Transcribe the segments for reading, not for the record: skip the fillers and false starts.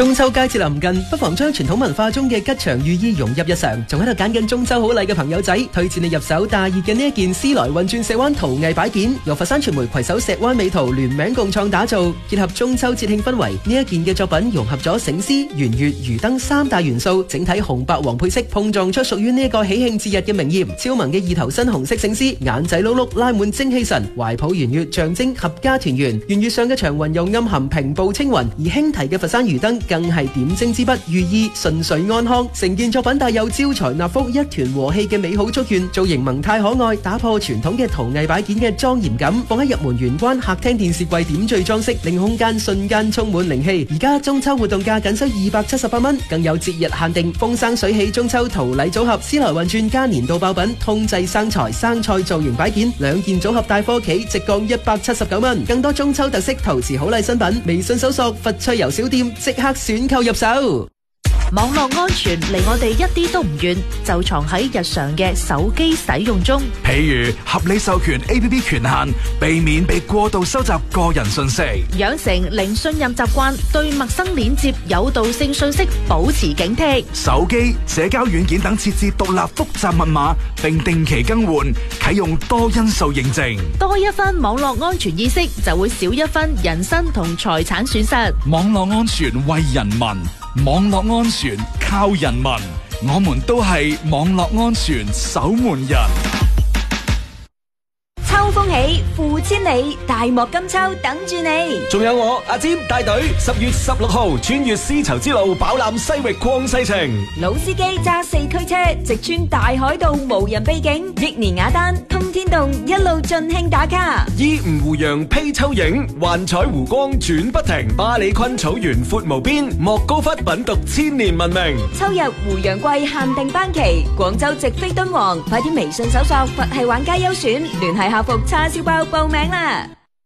中秋佳節臨近，不妨將傳統文化中嘅吉祥寓意融入日常。仲喺度揀緊中秋好禮嘅朋友仔，推薦你入手大熱嘅呢一件絲來運轉石灣陶藝擺件，由佛山傳媒攜手石灣美陶聯名共創打造，結合中秋節慶氛圍。呢一件嘅作品融合咗醒獅、圓月、魚燈三大元素，整體紅白黃配色碰撞出屬於呢一個喜慶節日嘅明豔。超萌嘅二頭身紅色醒獅，眼仔碌碌拉滿精氣神，懷抱圓月象徵合家團圓。圓月上嘅長雲又暗含平步青雲，而輕提嘅佛山魚燈更係點睛之筆，寓意順遂安康。成件作品帶有招財納福、一團和氣嘅美好祝願，造型萌態可愛，打破傳統嘅陶藝擺件嘅莊嚴感，放喺入門玄關、客廳電視櫃點綴裝飾，令空間瞬間充滿靈氣。而家中秋活動價僅收278蚊，更有節日限定風生水起中秋陶禮組合，絲來運轉加年度爆品，通濟生財生菜造型擺件兩件組合帶貨企，直降179蚊。更多中秋特色陶瓷好禮新品，微信搜索佛趣遊小店，即刻選購入手。 網絡安全離我哋一啲都唔遠，就藏喺日常嘅手機使用中。 譬如合理授權 APP 權限，避免被過度收集個人信息； 養成零信任習慣，對陌生鏈接、誘導性信息保持警惕。 手機、社交軟件等設置獨立複雜密碼，並定期更換，啟用多因素認證。 多一分網絡安全意識，就會少一分人身同財產損失。 網絡安全為人民，網絡安全靠人民，我們都係網絡安全守門人。 秋風起，付千里，大漠金秋等住你。 仲有我阿占帶隊10月16號穿越絲綢之路，飽覽西域曠世情。 老司機揸4驅車，直穿大海道無人秘境，益年雅丹通天洞，一路盡興打卡。 依吳湖洋披秋影，幻彩湖光轉不停。巴里坤草原闊無邊，莫高窟品讀千年文明。 秋日湖洋季限定班期，廣州直飛敦煌，快啲微信搜索佛系玩家優選，聯繫客服叉燒包報名啦！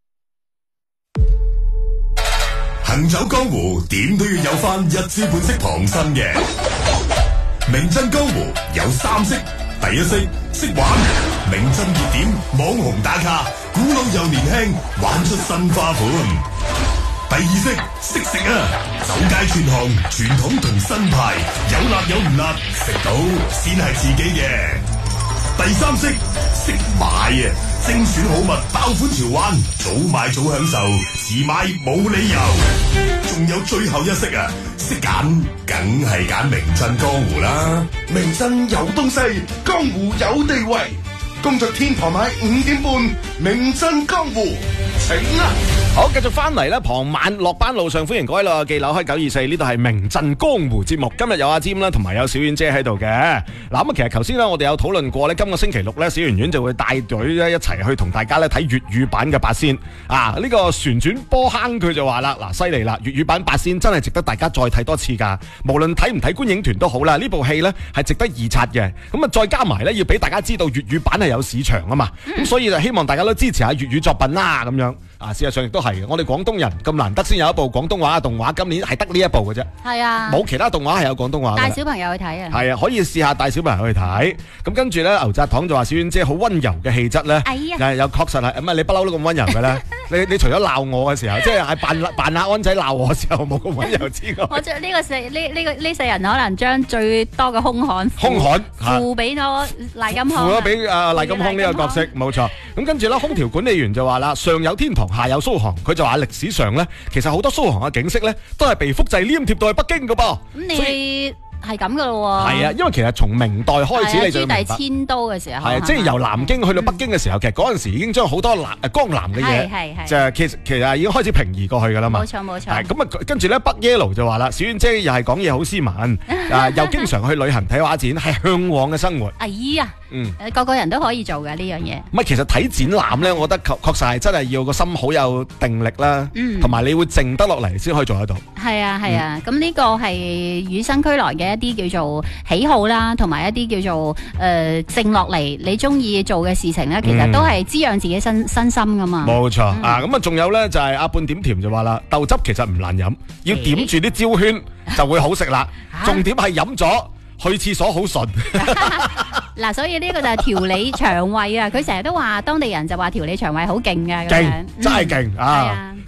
行走江湖，點都要有翻一知半識旁身嘅。名震江湖有3識，第一識識玩，名震熱點網紅打卡，古老又年輕，玩出新花款。第二識識食啊，走街串巷，傳統同新派，有辣有唔辣，食到先係自己嘅。第三識識買啊，精選好物，爆款潮玩，早買早享受，遲買冇理由。仲有最後一識啊，識揀，梗係揀名震江湖啦。名震有東西，江湖有地位。工作天傍晚5點半，名震江湖，請啦！ 好，繼續翻嚟啦！傍晚落班路上，歡迎各位老友記扭開924，呢度係名震江湖節目。今日有阿占啦，同埋有小婉姐喺度嘅。嗱咁啊，其實頭先咧，我哋有討論過咧，今個星期六咧，小圓圓就會帶隊咧一齊去同大家咧睇粵語版嘅八仙啊！呢個旋轉波坑佢就話啦，嗱犀利啦，粵語版八仙真係值得大家再睇多次噶。無論睇唔睇觀影團都好啦，呢部戲咧係值得二刷嘅。咁啊，再加埋咧要俾大家知道粵語版係有市場啊嘛。咁所以就希望大家都支持下粵語作品啦，咁樣。啊，事實上亦都係嘅，我哋廣東人咁難得先有一部廣東話嘅動畫，今年係得呢一部嘅啫。 係啊， 冇其他動畫係有廣東話。帶小朋友去睇啊。 係啊，可以試下帶小朋友去睇。咁跟住咧，牛軋糖就話小婉姐好溫柔嘅氣質咧，又確實係，唔係你不嬲都咁溫柔嘅咧。你除咗鬧我嘅時候，即係扮下安仔鬧我嘅時候冇咁溫柔之外， 我將呢世人可能將最多嘅兇悍付俾咗賴金康， 付咗俾賴金康呢個角色，冇錯。咁跟住咧，空調管理員就話啦，上有天堂，下有蘇杭。佢就話歷史上咧，其實好多蘇杭嘅景色咧，都係被複製黏貼到去北京㗎噃。 咁你係咁噶咯喎？ 係啊，因為其實從明代開始你就明白。朱棣遷都嘅時候，係啊，即係由南京去到北京嘅時候，其實嗰陣時已經將好多江南嘅嘢，就係其實已經開始平移過去噶啦嘛。 冇錯冇錯。 係咁啊，跟住咧北耶魯就話啦，小婉姐又係講嘢好斯文，又經常去旅行睇畫展，係向往嘅生活。 哎呀，個人都可以做嘅呢樣嘢。 唔係，其實睇展覽咧，我覺得確實係真係要個心好有定力啦，同埋你會靜得落嚟先可以做得到。 係啊係啊，咁呢個係與生俱來嘅一啲叫做喜好啦，同埋一啲叫做靜落嚟你中意做嘅事情咧，其實都係滋養自己身心噶嘛。冇錯啊，咁啊仲有咧就係阿半點甜就話啦，豆汁其實唔難飲，要點住啲焦圈就會好食啦。重點係飲咗去廁所好順。 嗱，所以呢個就係調理腸胃啊！佢成日都話當地人就話調理腸胃好勁㗎，勁真係勁啊！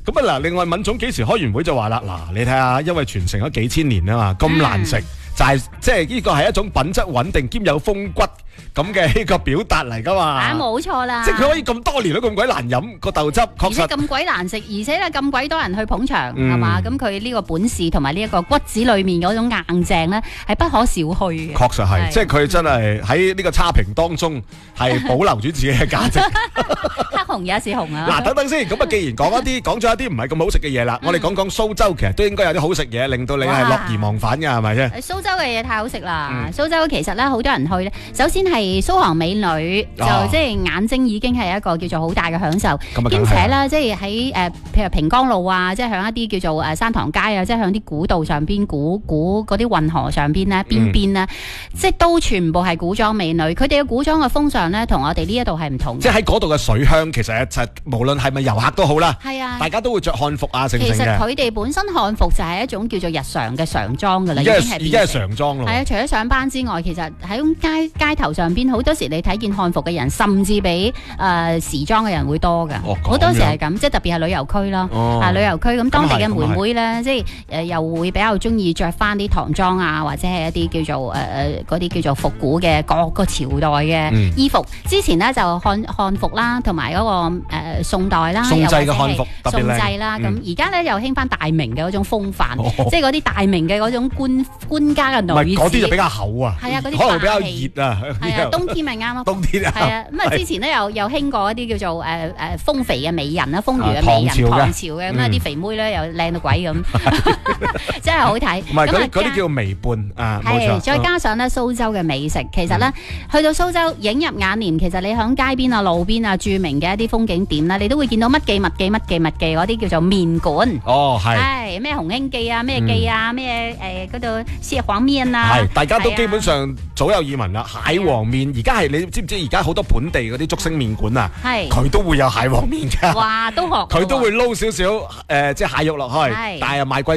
咁啊嗱，另外敏總幾時開完會就話啦，嗱你睇下，因為傳承咗幾千年啊嘛，咁難食，就係即係呢個係一種品質穩定兼有風骨咁嘅呢個表達嚟噶嘛。 冇錯啦。 即係佢可以咁多年都咁鬼難飲個豆汁，確實咁鬼難食，而且咧咁鬼多人去捧場，係嘛？咁佢呢個本事同埋呢一個骨子裏面嗰種硬淨咧，係不可小覷嘅。 確實係，即係佢真係喺呢個差評當中係保留住自己嘅價值。 黑紅也是紅啊！ 嗱，等等先，咁啊，既然講咗一啲唔係咁好食嘅嘢啦，我哋講講蘇州，其實都應該有啲好食嘢，令到你係樂而忘返㗎，係咪啫？ 蘇州嘅嘢太好食啦！蘇州其實咧好多人去咧，首先係蘇杭美女，就即係眼睛已經係一個叫做好大嘅享受，兼且咧即係喺譬如平江路啊，即係向一啲叫做山塘街啊，即係向啲古道上邊、古嗰啲運河上邊咧、邊邊咧，即係都全部係古裝美女。佢哋嘅古裝嘅風尚咧，同我哋呢一度係唔同嘅。 即係喺嗰度嘅水鄉，其實就無論係咪遊客都好啦， 係啊， 大家都會着漢服啊，成嘅。 其實佢哋本身漢服就係一種叫做日常嘅常裝㗎啦，已經係常裝咯。係啊，除咗上班之外，其實喺街頭上邊好多時你睇見漢服嘅人，甚至比時裝嘅人會多㗎。好多時係咁，即係特別係旅遊區啦。旅遊區咁當地嘅妹妹咧，即係又會比較中意着翻啲唐裝啊，或者係一啲叫做嗰啲叫做復古嘅各個朝代嘅衣服。之前咧就漢服啦，同埋嗰個宋代啦， 宋製嘅漢服特別靚。 宋製啦，咁而家咧又興翻大明嘅嗰種風範，即係嗰啲大明嘅嗰種官家嘅女子。 嗰啲就比較厚啊， 係啊，嗰啲可能比較熱啊。 係啊，冬天咪啱咯。冬天啊，係啊。咁啊，之前咧又興過一啲叫做豐肥嘅美人啦，豐腴嘅美人，唐朝嘅咁啊，啲肥妹咧又靚到鬼咁，真係好睇。 唔係嗰啲叫微胖啊，冇錯。 再加上咧蘇州嘅美食，其實咧去到蘇州映入眼簾，其實你響街邊啊、路邊啊著名嘅一啲風景點咧，你都會見到乜記嗰啲叫做麵館。 哦，係。 係咩紅興記啊、咩記啊、咩嗰度蟹黃麵啊。 係，大家都基本上早有耳聞啦。蟹黃麵而家係你知唔知？而家好多本地嗰啲竹升麵館啊，佢都會有蟹黃麵㗎。 哇，都學。 佢都會撈少少即係蟹肉落去，但係又賣貴